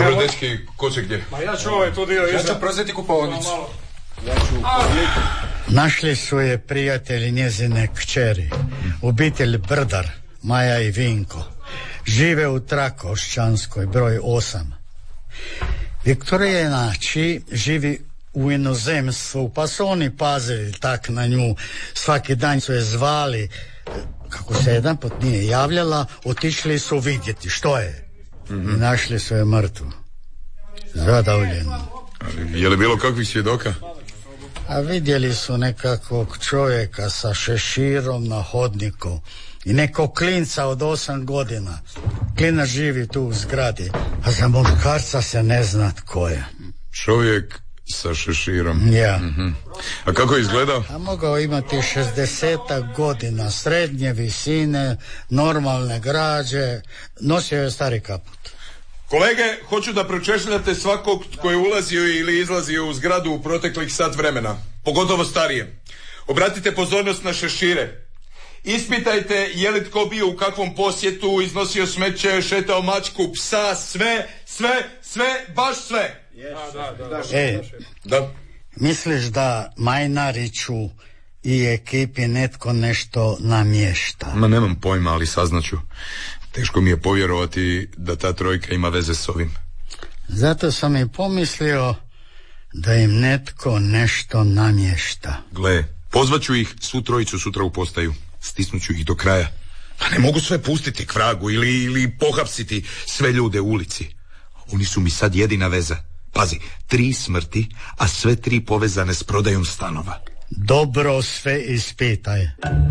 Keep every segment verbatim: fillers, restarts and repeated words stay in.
Dobro, dečki, ko će gdje? Ma ja ću ovaj to dio iza. Ja ću prozeti kupovnicu. Ja ću pobjeti. Našli su je prijatelji njezine kćeri, obitelj Brdar, Maja i Vinko. Žive u Trakošćanskoj, broj osam. Viktorija znači živi u inozemstvu, pa su oni pazili tak na nju. Svaki dan su je zvali, kako se jedan put nije javljala, otišli su vidjeti što je. Mm-hmm. I našli su je mrtvu, zadavljenu. Ali je li bilo kakvih svjedoka? A vidjeli su nekakvog čovjeka sa šeširom na hodniku i nekog klinca od osam godina. Klinac živi tu u zgradi, a za muškarca se ne zna tko je. Čovjek sa šeširom. Ja. Mm-hmm. A kako je izgledao? A mogao imati šezdesetak godina, srednje visine, normalne građe, nosio je stari kaput. Kolege, hoću da pročešljate svakog tko je ulazio ili izlazio u zgradu u proteklih sat vremena, pogotovo starije. Obratite pozornost na šešire. Ispitajte je li tko bio u kakvom posjetu, iznosio smeće, šetao mačku, psa, sve, sve, sve, baš sve. Yes. Da, da, da, e, da. Misliš da Majnariću i ekipi netko nešto namješta? Ma nemam pojma, ali saznaću. Teško mi je povjerovati da ta trojka ima veze s ovim. Zato sam i pomislio da im netko nešto namješta. Gle, pozvaću ih svu trojicu sutra u postaju. Stisnuću ih do kraja. Pa ne mogu sve pustiti k vragu ili, ili pohapsiti sve ljude u ulici. Oni su mi sad jedina veza. Pazi, tri smrti, a sve tri povezane s prodajom stanova. Dobro sve ispitaj.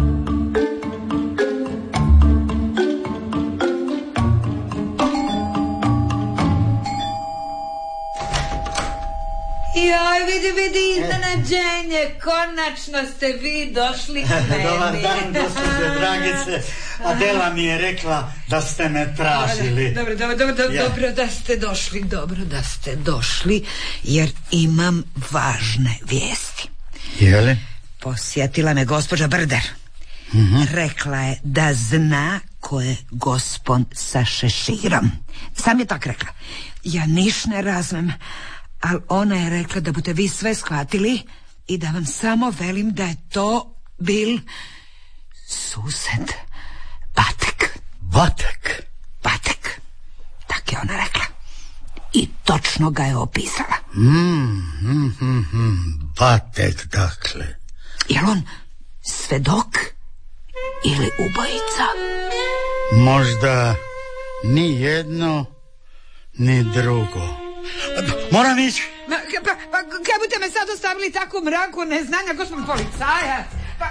Joj, vidi, vidi, iznenađenje, konačno ste vi došli k meni. Dobar dan, gospođe Dragice. Adela mi je rekla da ste me tražili. Dobro, dobro, dobro, dobro, ja. dobro da ste došli, dobro da ste došli, jer imam važne vijesti. Jeli? Posjetila me gospođa Brdar. Mm-hmm. Rekla je da zna ko je gospon sa šeširom. Sam je tak rekla. Ja niš ne razumem, ali ona je rekla da budete vi sve shvatili i da vam samo velim da je to bil sused Batek. Batek? Batek. Tak je ona rekla. I točno ga je opisala. Mm, mm, mm, mm. Batek, dakle. Je li on svedok ili ubojica? Možda ni jedno, ni drugo. Moram ići. Ma, pa, pa, kaj budete me sad ostavili tako u mraku neznanja, gospodin policaja? Pa,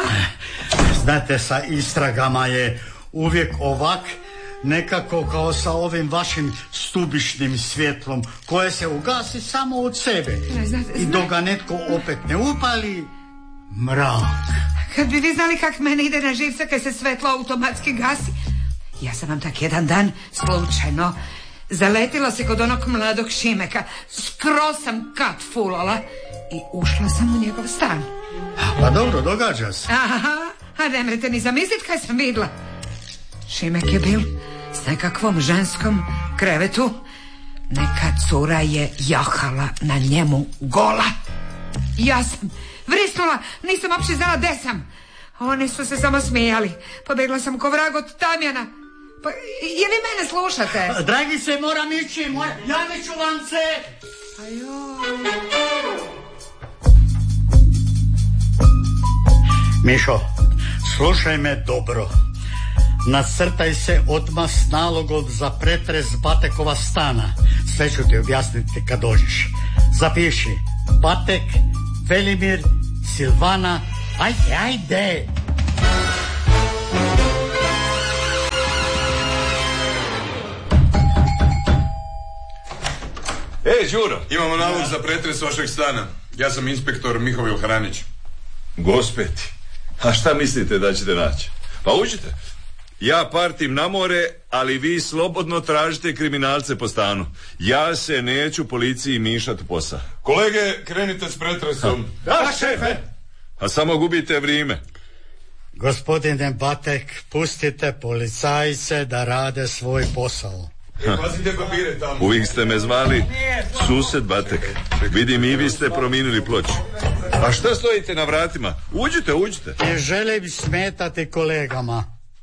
znate, sa istragama je uvijek ovak, nekako kao sa ovim vašim stubišnim svjetlom, koje se ugasi samo od sebe. Znate, i dok ga netko opet ne upali, mrak. Kad bi vi znali kak mene ide na živce kad se svetlo automatski gasi. Ja sam vam tak jedan dan slučajno zaletila se kod onog mladog Šimeka. Skroz sam kat fulala i ušla sam u njegov stan. Pa dobro, događa se. Aha, a ne mrete ni zamislit kaj sam vidla. Šimek je bil s nekakvom ženskom krevetu. Neka cura je jahala na njemu gola. Ja sam vrisnula, nisam uopće znala gdje sam. Oni su se samo smijali. Pobegla sam ko vrag od tamjana. Pa, je li mene slušate? Dragi se, moram ići, moj... javit ću vam se. Mišo, slušaj me dobro. Nacrtaj se odmah s nalogom za pretres Batekova stana. Sve ću ti objasniti kad dođeš. Zapiši: Batek, Velimir, Silvana. Ajde, ajde. Ej, Đuro, imamo nalog za pretres vašeg stana. Ja sam inspektor Mihovil Hranić. Gospeti, a šta mislite da ćete naći? Pa uđite. Ja partim na more, ali vi slobodno tražite kriminalce po stanu. Ja se neću policiji mišati u posao. Kolege, krenite s pretresom. Da, šefe! A samo gubite vrijeme. Gospodine Batek, pustite policajce da rade svoj posao. E, pazite papire tamo. Uvijek ste me zvali sused Batek. Vidim i vi ste promijenili ploču. A šta stojite na vratima? Uđite, uđite. Ne želim smetati kolegama.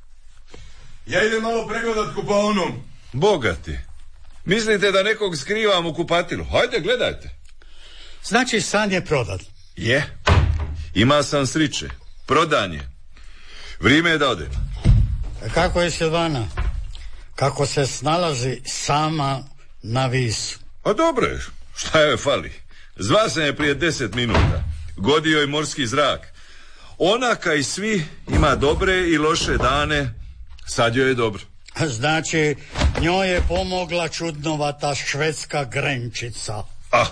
Ja idem malo pregledat kupaonu. Bogati. Mislite da nekog skrivam u kupatilu? Hajde, gledajte. Znači, stan je prodan. Je. Ima sam sriće. Prodan je. Vrijeme je da odem. Kako je Silvana? Kako se snalazi sama na Visu? A dobro je. Šta joj fali? Zva sam je prije deset minuta. Godio je morski zrak. Ona kao i svi ima dobre i loše dane. Sad joj je dobro. Znači, njoj je pomogla čudnovata švedska grenčica. A,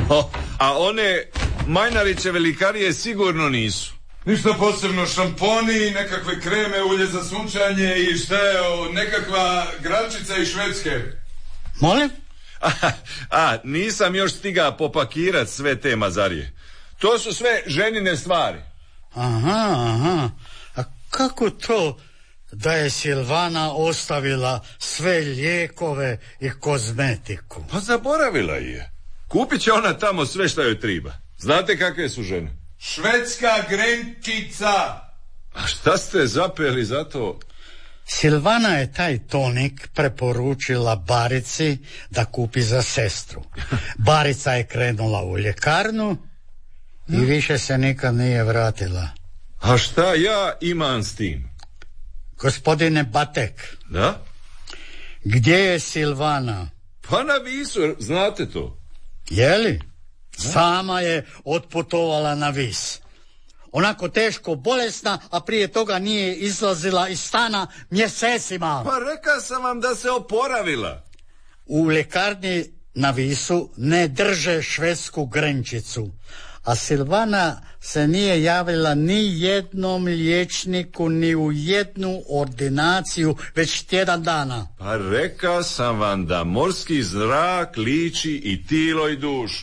a one Majnariće velikarije sigurno nisu. Ništa posebno, šamponi, nekakve kreme, ulje za sunčanje i šta je o, nekakva grančica iz Švedske. Molim? A, a, nisam još stiga popakirat sve te mazarije. To su sve ženine stvari. Aha, aha. A kako to da je Silvana ostavila sve lijekove i kozmetiku? Pa zaboravila je. Kupit će ona tamo sve što joj triba. Znate kakve su žene? Švedska grenčica. A šta ste zapeli za to? Silvana je taj tonik preporučila Barici da kupi za sestru. Barica je krenula u ljekarnu i više se nikad nije vratila. A šta ja imam s tim? Gospodine Batek. Da? Gdje je Silvana? Pa na Visu, znate to. Jeli? Sama je otputovala na Vis. Onako teško bolesna, a prije toga nije izlazila iz stana mjesecima. Pa reka sam vam da se oporavila. U ljekarni na Visu ne drže švedsku grenčicu, a Silvana se nije javila ni jednom liječniku, ni u jednu ordinaciju već tjedan dana. Pa reka sam vam da morski zrak liči i tilo i dušu.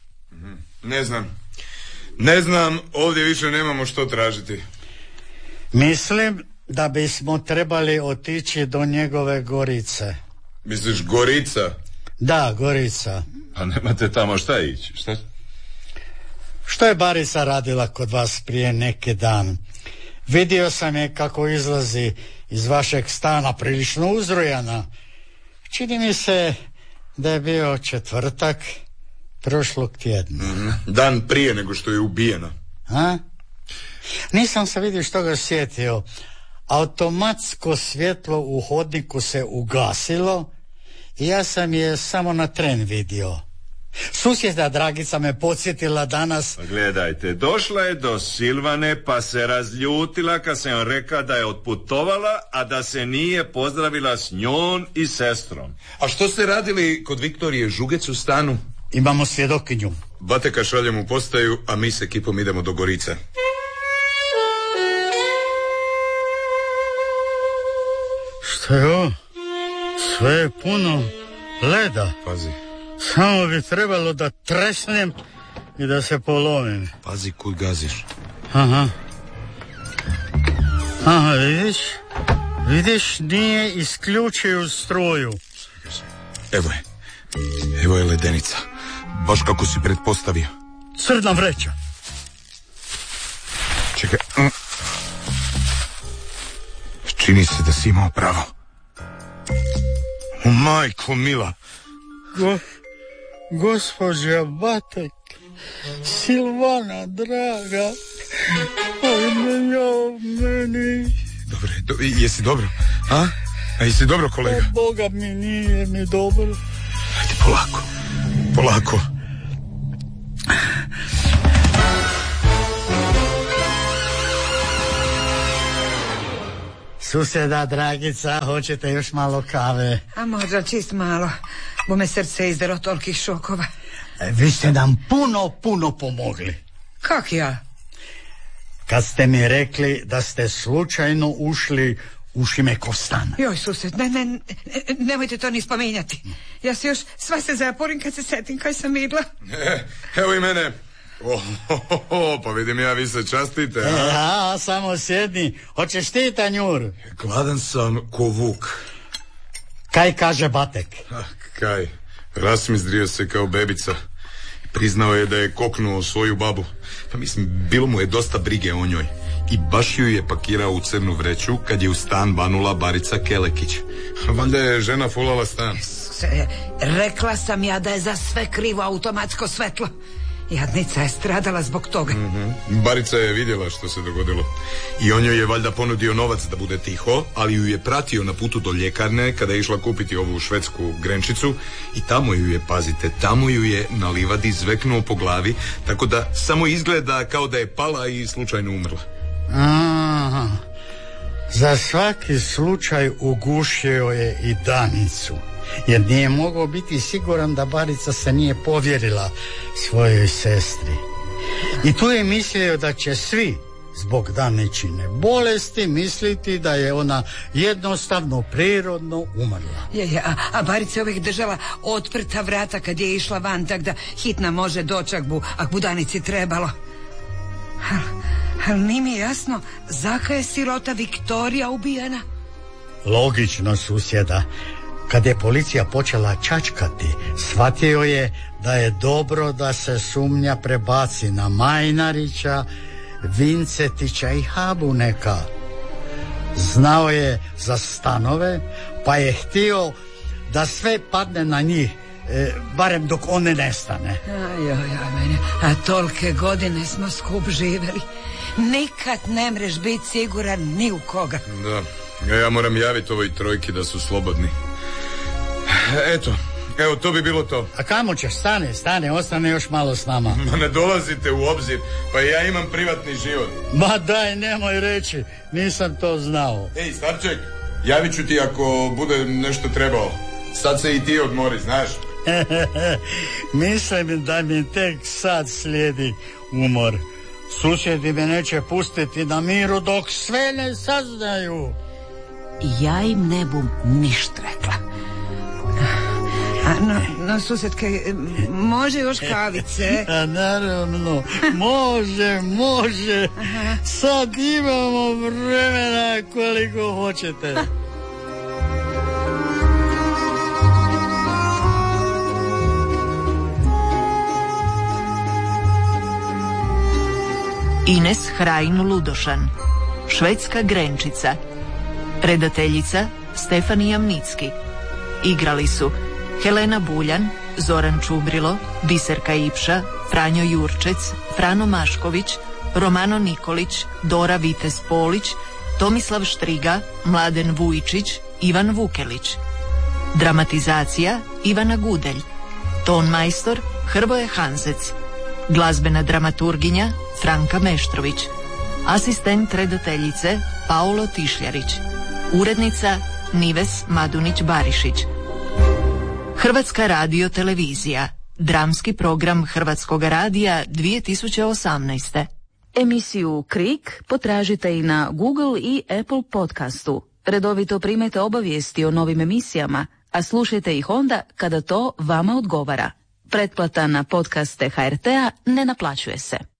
Ne znam. Ne znam, ovdje više nemamo što tražiti. Mislim da bismo trebali otići do njegove Gorice. Misliš Gorica? Da, Gorica. A nemate tamo šta ići, šta? Što je Barica radila kod vas prije neki dan? Vidio sam je kako izlazi iz vašeg stana prilično uzrujana. Čini mi se da je bio četvrtak prošlog tjedna. Mm-hmm. Dan prije nego što je ubijena. A? Nisam se vidio što ga sjetio. Automatsko svjetlo u hodniku se ugasilo i ja sam je samo na tren vidio. Susjeda Dragica me podsjetila danas. Pa gledajte, došla je do Silvane pa se razljutila kad sam joj reka da je otputovala, a da se nije pozdravila s njom i sestrom. A što ste radili kod Viktorije Žugec u stanu? Imamo svjedokinju. Bateka šaljem u postaju, a mi s ekipom idemo do Gorice. Što je ovo? Sve je puno leda. Pazi. Samo bi trebalo da tresnem i da se polomim. Pazi kud gaziš. Aha. Aha, vidiš? Vidiš, nije isključio struju. Evo je. Evo je ledenica. Baš kako si pretpostavio. Crna vreća. Čekaj. Čini se da si imao pravo. O, majko mila. Go, gospođa Batek, Silvana draga, oj menjo meni. Dobre, do, jesi dobro? A? A jesi dobro, kolega? O, Boga mi nije mi dobro. Ajde, polako. Polako. Susjeda Dragica, hoćete još malo kave? A možda čist malo, bo me srce izdero od tolikih šokova. E, vi ste nam puno, puno pomogli. Kak ja? Kad ste mi rekli da ste slučajno ušli u Šimekov stan. Joj, susjed, ne, ne, ne, nemojte to ni spominjati. Ja se još sva se zaporim kad se setim kaj sam vidla. E, evo i mene. Oh, oh, oh, oh, pa vidim ja, vi se častite. A? E, a, samo sjedni. Hoćeš ti, Tanjur? Gladan sam ko vuk. Kaj kaže Batek? Ah, kaj, rasmizdrio se kao bebica. Priznao je da je koknuo svoju babu. Pa mislim, bilo mu je dosta brige o njoj. I baš ju je pakirao u crnu vreću kad je u stan banula Barica Kelekić. Valjda je žena fulala stan. Rekla sam ja da je za sve krivo automatsko svetlo. Jadnica je stradala zbog toga. Mm-hmm. Barica je vidjela što se dogodilo. I on joj je valjda ponudio novac da bude tiho, ali ju je pratio na putu do ljekarne kada je išla kupiti ovu švedsku grenčicu i tamo ju je, pazite, tamo ju je na livadi zveknuo po glavi, tako da samo izgleda kao da je pala i slučajno umrla. Aha. Za svaki slučaj ugušio je i Danicu, jer nije mogao biti siguran da Barica se nije povjerila svojoj sestri. I tu je mislio da će svi zbog Daničine bolesti misliti da je ona jednostavno prirodno umrla. Je, je, a, a Barica je uvijek držala otprta vrata kad je išla van, tak da hitna može doći ak bu, ak bu Danici trebalo. Ali nije mi jasno, zaka je sirota Viktorija ubijena? Logično, susjeda. Kad je policija počela čačkati, shvatio je da je dobro da se sumnja prebaci na Majnarića, Vincetića i Habuneka. Znao je za stanove, pa je htio da sve padne na njih, e, barem dok on ne nestane. Ajoj, ajoj, mene, a tolke godine smo skup živeli. Nikad ne mreš biti siguran ni u koga. Da, ja moram javiti ovoj trojki da su slobodni. Eto, evo, to bi bilo to. A kamo ćeš? Stane, stane, ostane još malo s nama. Ma ne dolazite u obzir, pa ja imam privatni život. Ma daj, nemoj reći, nisam to znao. Ej, starček, javit ću ti ako bude nešto trebao. Sad se i ti odmori, znaš? Mislim da mi tek sad slijedi umor. Susjedi me neće pustiti na miru dok sve ne saznaju. Ja im ne bum ništa rekla. A, no, no, susjedke, može još kavice? A naravno, može, može. Aha. Sad imamo vremena koliko hoćete. Ines Hrajn Ludošan, švedska grenčica. Redateljica Stefanija Mnicki. Igrali su Helena Buljan, Zoran Čubrilo, Biserka Ipša, Franjo Jurčec, Frano Mašković, Romano Nikolić, Dora Vitez Polić, Tomislav Štriga, Mladen Vujčić, Ivan Vukelić. Dramatizacija Ivana Gudelj. Ton majstor Hrvoje Hanzec. Glazbena dramaturginja Franka Meštrović. Asistent redateljice Paulo Tišljarić. Urednica Nives Madunić-Barišić. Hrvatska radio televizija. Dramski program Hrvatskog radija dvije tisuće osamnaeste. Emisiju Krik potražite i na Google i Apple podcastu. Redovito primete obavijesti o novim emisijama, a slušajte ih onda kada to vama odgovara. Pretplata na podcaste ha er te a ne naplaćuje se.